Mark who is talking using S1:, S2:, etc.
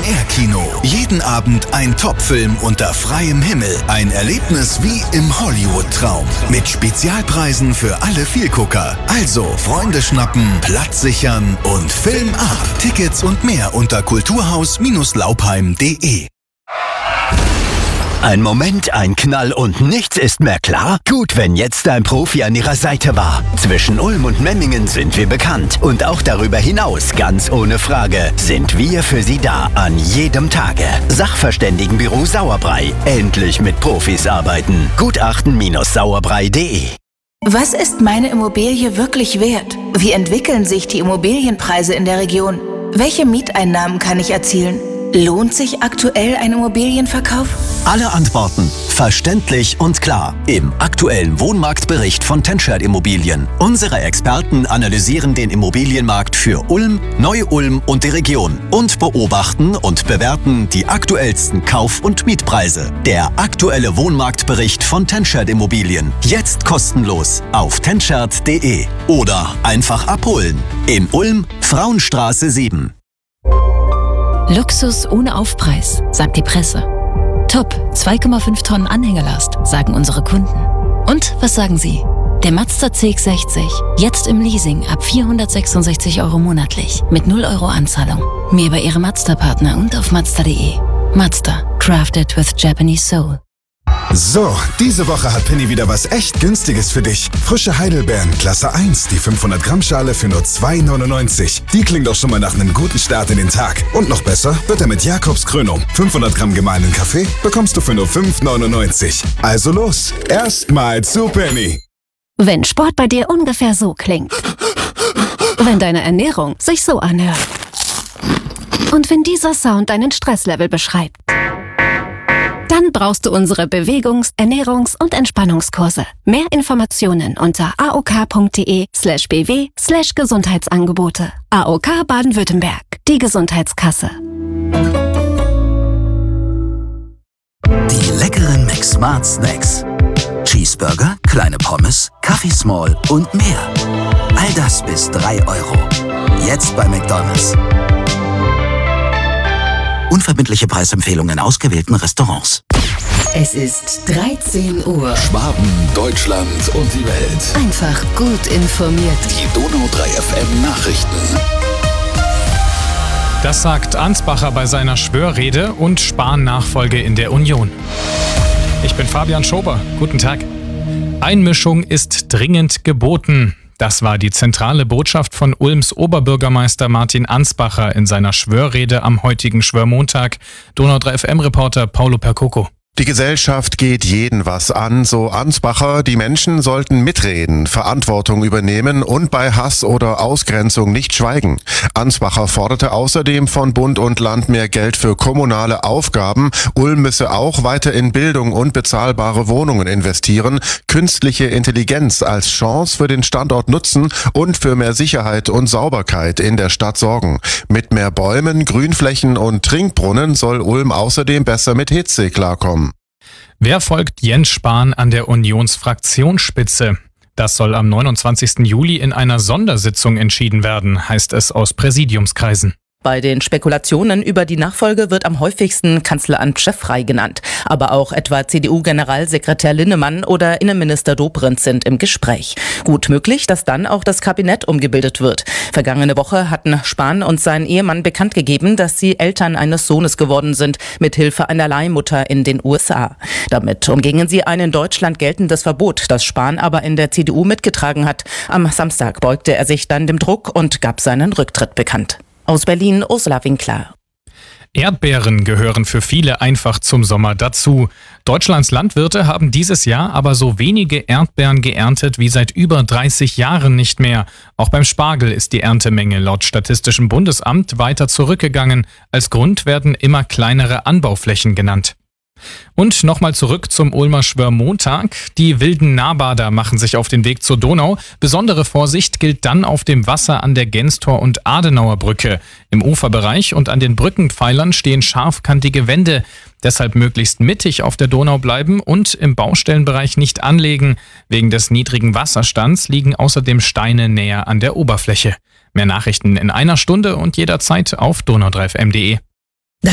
S1: Open-Air-Kino. Jeden Abend ein Top-Film unter freiem Himmel. Ein Erlebnis wie im Hollywood-Traum. Mit Spezialpreisen für alle Vielgucker. Also Freunde schnappen, Platz sichern und Film ab. Tickets und mehr unter kulturhaus-laupheim.de.
S2: Ein Moment, ein Knall und nichts ist mehr klar? Gut, wenn jetzt ein Profi an Ihrer Seite war. Zwischen Ulm und Memmingen sind wir bekannt. Und auch darüber hinaus, ganz ohne Frage, sind wir für Sie da an jedem Tage. Sachverständigenbüro Sauerbrei. Endlich mit Profis arbeiten. Gutachten-sauerbrei.de.
S3: Was ist meine Immobilie wirklich wert? Wie entwickeln sich die Immobilienpreise in der Region? Welche Mieteinnahmen kann ich erzielen? Lohnt sich aktuell ein Immobilienverkauf?
S2: Alle Antworten verständlich und klar im aktuellen Wohnmarktbericht von Tenschert Immobilien. Unsere Experten analysieren den Immobilienmarkt für Ulm, Neu-Ulm und die Region und beobachten und bewerten die aktuellsten Kauf- und Mietpreise. Der aktuelle Wohnmarktbericht von Tenschert Immobilien. Jetzt kostenlos auf tenschert.de oder einfach abholen. In Ulm, Frauenstraße 7.
S4: Luxus ohne Aufpreis, sagt die Presse. Top, 2,5 Tonnen Anhängerlast, sagen unsere Kunden. Und was sagen Sie? Der Mazda CX-60, jetzt im Leasing ab 466 € monatlich, mit 0 € Anzahlung. Mehr bei Ihrem Mazda-Partner und auf Mazda.de. Mazda, crafted with Japanese soul.
S5: So, diese Woche hat Penny wieder was echt Günstiges für dich. Frische Heidelbeeren, Klasse 1, die 500 Gramm Schale für nur 2,99. Die klingt doch schon mal nach einem guten Start in den Tag. Und noch besser wird er mit Jakobs Krönung. 500 Gramm gemahlenen Kaffee bekommst du für nur 5,99. Also los, erstmal zu Penny.
S6: Wenn Sport bei dir ungefähr so klingt. Wenn deine Ernährung sich so anhört. Und wenn dieser Sound deinen Stresslevel beschreibt. Dann brauchst du unsere Bewegungs-, Ernährungs- und Entspannungskurse. Mehr Informationen unter aok.de/bw/Gesundheitsangebote. AOK Baden-Württemberg, die Gesundheitskasse.
S7: Die leckeren McSmart Snacks. Cheeseburger, kleine Pommes, Kaffee Small und mehr. All das bis 3 €. Jetzt bei McDonald's. Unverbindliche Preisempfehlungen in ausgewählten Restaurants.
S8: Es ist 13 Uhr.
S1: Schwaben, Deutschland und die Welt.
S8: Einfach gut informiert.
S1: Die Donau 3 FM Nachrichten.
S9: Das sagt Ansbacher bei seiner Schwörrede und Spahn-Nachfolge in der Union. Ich bin Fabian Schober. Guten Tag. Einmischung ist dringend geboten. Das war die zentrale Botschaft von Ulms Oberbürgermeister Martin Ansbacher in seiner Schwörrede am heutigen Schwörmontag. Donau 3 FM-Reporter Paulo Percoco.
S10: Die Gesellschaft geht jeden was an, so Ansbacher. Die Menschen sollten mitreden, Verantwortung übernehmen und bei Hass oder Ausgrenzung nicht schweigen. Ansbacher forderte außerdem von Bund und Land mehr Geld für kommunale Aufgaben. Ulm müsse auch weiter in Bildung und bezahlbare Wohnungen investieren, künstliche Intelligenz als Chance für den Standort nutzen und für mehr Sicherheit und Sauberkeit in der Stadt sorgen. Mit mehr Bäumen, Grünflächen und Trinkbrunnen soll Ulm außerdem besser mit Hitze klarkommen.
S9: Wer folgt Jens Spahn an der Unionsfraktionsspitze? Das soll am 29. Juli in einer Sondersitzung entschieden werden, heißt es aus Präsidiumskreisen.
S11: Bei den Spekulationen über die Nachfolge wird am häufigsten Kanzleramt Chefrei genannt. Aber auch etwa CDU-Generalsekretär Linnemann oder Innenminister Dobrindt sind im Gespräch. Gut möglich, dass dann auch das Kabinett umgebildet wird. Vergangene Woche hatten Spahn und sein Ehemann bekannt gegeben, dass sie Eltern eines Sohnes geworden sind, mit Hilfe einer Leihmutter in den USA. Damit umgingen sie ein in Deutschland geltendes Verbot, das Spahn aber in der CDU mitgetragen hat. Am Samstag beugte er sich dann dem Druck und gab seinen Rücktritt bekannt. Aus Berlin, Ursula Winkler.
S9: Erdbeeren gehören für viele einfach zum Sommer dazu. Deutschlands Landwirte haben dieses Jahr aber so wenige Erdbeeren geerntet wie seit über 30 Jahren nicht mehr. Auch beim Spargel ist die Erntemenge laut Statistischem Bundesamt weiter zurückgegangen. Als Grund werden immer kleinere Anbauflächen genannt. Und nochmal zurück zum Ulmer Schwörmontag. Die wilden Nahbader machen sich auf den Weg zur Donau. Besondere Vorsicht gilt dann auf dem Wasser an der Genstor- und Adenauer Brücke. Im Uferbereich und an den Brückenpfeilern stehen scharfkantige Wände. Deshalb möglichst mittig auf der Donau bleiben und im Baustellenbereich nicht anlegen. Wegen des niedrigen Wasserstands liegen außerdem Steine näher an der Oberfläche. Mehr Nachrichten in einer Stunde und jederzeit auf donau3fm.de.